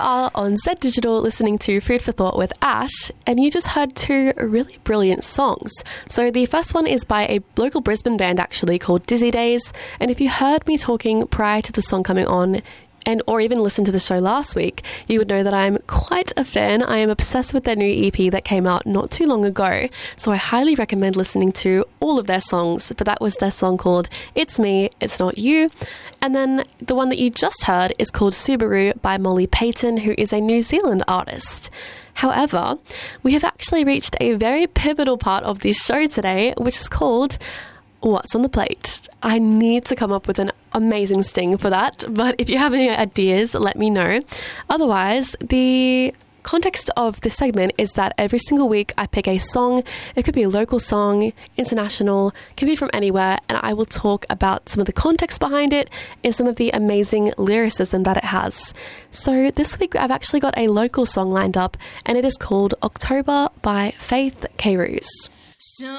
are on Z Digital listening to Food for Thought with Ash, and you just heard two really brilliant songs. So the first one is by a local Brisbane band actually called Dizzy Days, and if you heard me talking prior to the song coming on, or even listened to the show last week, you would know that I'm quite a fan. I am obsessed with their new EP that came out not too long ago, so I highly recommend listening to all of their songs, but that was their song called It's Me, It's Not You. And then the one that you just heard is called Subaru by Molly Payton, who is a New Zealand artist. However, we have actually reached a very pivotal part of this show today, which is called What's on the Plate. I need to come up with an amazing sting for that, but if you have any ideas, let me know. Otherwise, the context of this segment is that every single week I pick a song. It could be a local song, international, can be from anywhere, and I will talk about some of the context behind it and some of the amazing lyricism that it has. So this week I've actually got a local song lined up, and it is called October by Faith K. Roos. So